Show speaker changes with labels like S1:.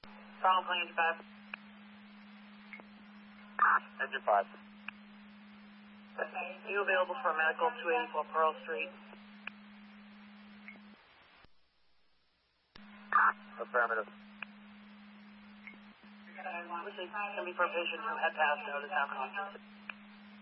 S1: Throttle plane 5.
S2: Engine 5.
S1: Are you available for a medical 284 Pearl Street?
S2: Affirmative.
S1: This is going to be for a patient who had passed out of alcohol.